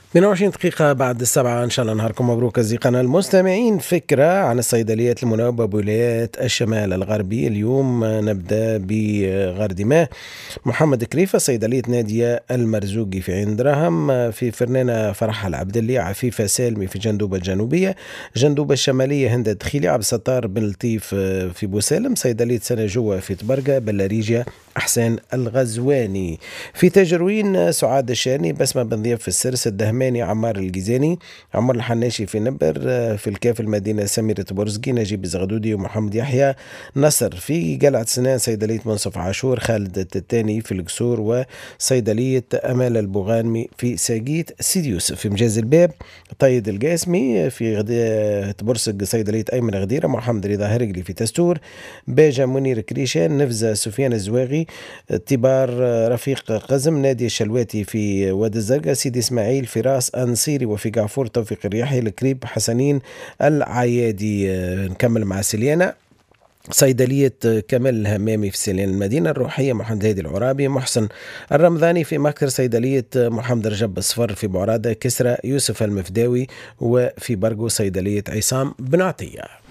22 دقيقة بعد السبعة، إن شاء الله نهاركم مبروك أصدقائنا المستمعين. فكرة عن الصيدليات المناوبة بولايات الشمال الغربي. اليوم نبدأ بغردماه. محمد كريفة صيدلية نادية المرزوقي في عين دراهم، في فرنانة فرح العبدلي، عفيفة سالمي في جندوبة الجنوبية، جندوبة الشمالية هند دخيلي، عبد الستار بن لطيف في بوسالم، صيدلية سنة جوة في طبرقة، بلاريجيا أحسان الغزواني. في تجروين سعاد الشاني، بسمة بن ضياف في السرس، الدهماني عمار الجيزاني، عمر الحناشي في نبر، في الكاف المدينة سميرة بورزقي، نجيب الزغدودي ومحمد يحيى نصر. في قلعة سنان صيدلية منصف عاشور، خالد التتاني في القصور، وصيدلية أمال البوغانمي في ساقيت سيدي يوسف. في مجاز الباب طيد القاسمي، في تبرسق صيدلية أيمن غديرة، محمد رضا هرقلي في تستور، باجة منير كريشان، نفزة سفيان الزواغي، تبار رفيق قزم، نادي الشلواتي في واد الزرقاء، سيدي اسماعيل فراس أنصيري، وفي قعفور توفيق الرياحي، الكريب حسنين العيادي. نكمل مع سليانة صيدلية كمال الهمامي في سليان المدينة الروحية، محمد هادي العرابي، محسن الرمضاني في مكر، صيدلية محمد رجب الصفر في بعرادة، كسرى يوسف المفداوي، وفي برقو صيدلية عصام بن عطية.